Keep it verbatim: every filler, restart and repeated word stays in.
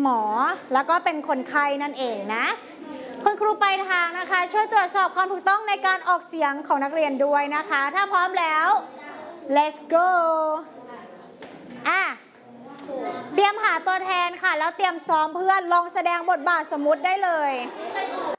หมอแล้วก็เป็นคนไข้นั่นเองนะคุณครูปลายทางนะคะช่วยตรวจสอบความถูกต้องในการออกเสียงของนักเรียนด้วยนะคะถ้าพร้อมแล้ว let's go อ่ะเตรียมหาตัวแทนค่ะแล้วเตรียมซ้อมเพื่อนลองแสดงบทบาทสมมุติได้เลย